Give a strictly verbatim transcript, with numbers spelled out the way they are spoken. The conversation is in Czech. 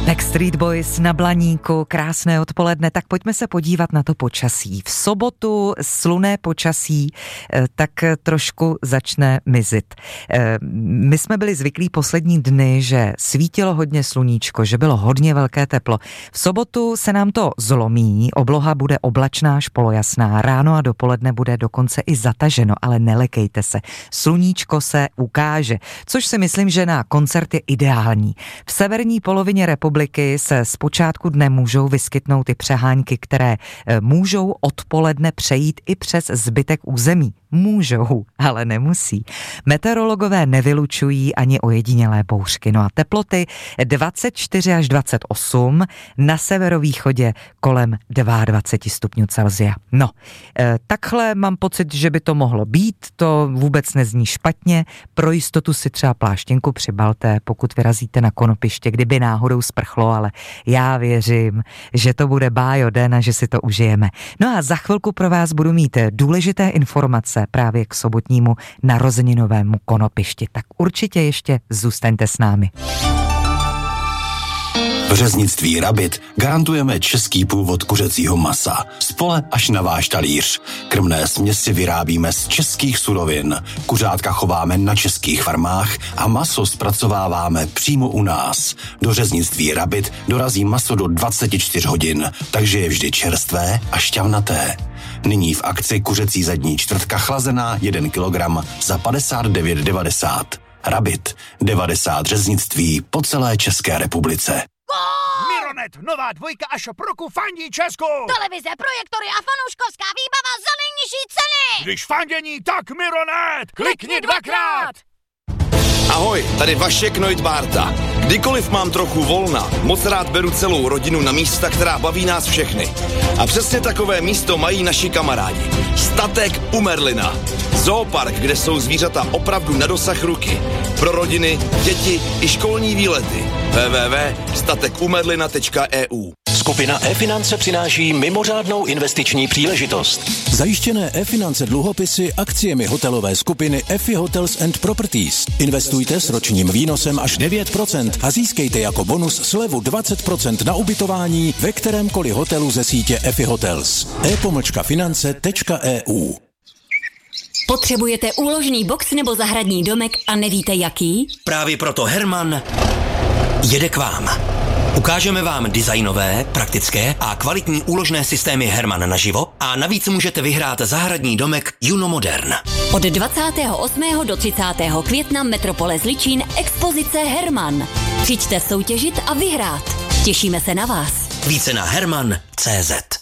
Backstreet Boys na Blaníku, krásné odpoledne, tak pojďme se podívat na to počasí. V sobotu slunné počasí tak trošku začne mizit. My jsme byli zvyklí poslední dny, že svítilo hodně sluníčko, že bylo hodně velké teplo. V sobotu se nám to zlomí, obloha bude oblačná až polojasná, ráno a dopoledne bude dokonce i zataženo, ale nelekejte se. Sluníčko se ukáže, což si myslím, že na koncert je ideální. V severní polovině republiky se z počátku dne můžou vyskytnout i přehánky, které můžou odpoledne přejít i přes zbytek území. Můžou, ale nemusí. Meteorologové nevylučují ani ojedinělé bouřky. No a teploty dvacet čtyři až dvacet osm, na severovýchodě kolem dvacet dva stupňů Celsia. No, e, takhle mám pocit, že by to mohlo být, to vůbec nezní špatně. Pro jistotu si třeba pláštěnku přibalte, pokud vyrazíte na konopiště, kdyby náhodou sprchlo, ale já věřím, že to bude bájo den a že si to užijeme. No a za chvilku pro vás budu mít důležité informace právě k sobotnímu narozeninovému konopišti. Tak určitě ještě zůstaňte s námi. V řeznictví Rabit garantujeme český původ kuřecího masa. Z pole až na váš talíř. Krmné směsi vyrábíme z českých surovin. Kuřátka chováme na českých farmách a maso zpracováváme přímo u nás. Do řeznictví Rabit dorazí maso do dvacet čtyři hodin, takže je vždy čerstvé a šťavnaté. Nyní v akci kuřecí zadní čtvrtka chlazená jeden kilogram za padesát devět devadesát. Rabit, devadesát řeznictví po celé České republice. Mironet, nová dvojka až roku fandí Česku! Televize, projektory a fanouškovská výbava za nejnižší ceny! Když fandění, tak Mironet! Klikni dvakrát! Ahoj, tady Vašek Neudbárta. Kdykoliv mám trochu volna, moc rád beru celou rodinu na místa, která baví nás všechny. A přesně takové místo mají naši kamarádi. Statek u Merlina. Zoopark, kde jsou zvířata opravdu na dosah ruky. Pro rodiny, děti i školní výlety. w w w tečka statek u merlina tečka e u. Skupina e-finance přináší mimořádnou investiční příležitost. Zajištěné e-finance dluhopisy akciemi hotelové skupiny Efi Hotels and Properties. Investujte s ročním výnosem až devět procent a získejte jako bonus slevu dvacet procent na ubytování ve kterémkoliv hotelu ze sítě Efi Hotels. e pomlčka finance tečka e u. Potřebujete úložný box nebo zahradní domek a nevíte jaký? Právě proto Herman jede k vám. Ukážeme vám designové, praktické a kvalitní úložné systémy Herman naživo a navíc můžete vyhrát zahradní domek Juno Modern. Od dvacátého osmého do třicátého května Metropole Zličín expozice Herman. Přijďte soutěžit a vyhrát. Těšíme se na vás. Více na herman tečka cé zet.